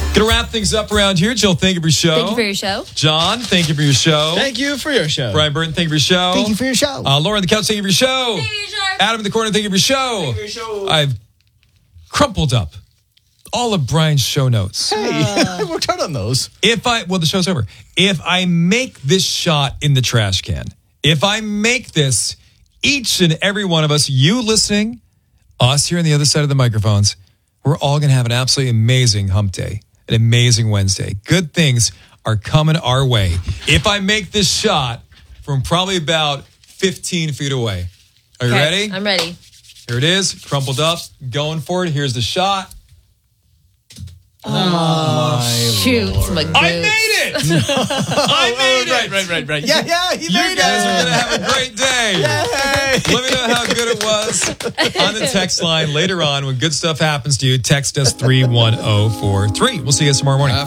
Gonna wrap things up around here. Jill, thank you for your show. Thank you for your show. John, thank you for your show. Thank you for your show. Brian Burton, thank you for your show. Thank you for your show. Laura on the couch, thank you for your show. Thank you, sir. Adam in the corner, thank you for your show. Thank you for your show. I've crumpled up all of Brian's show notes. Hey, I worked hard on those. The show's over. If I make this shot in the trash can, if I make this, each and every one of us, you listening, us here on the other side of the microphones, we're all going to have an absolutely amazing hump day, an amazing Wednesday. Good things are coming our way. If I make this shot from probably about 15 feet away. Are you ready? I'm ready. Here it is, crumpled up, going for it. Here's the shot. Shoot, my goose. I made it! I made it! Right. Yeah, you made You guys are going to have a great day. Yay. Let me know how good it was on the text line later on. When good stuff happens to you, text us 31043. We'll see you guys tomorrow morning.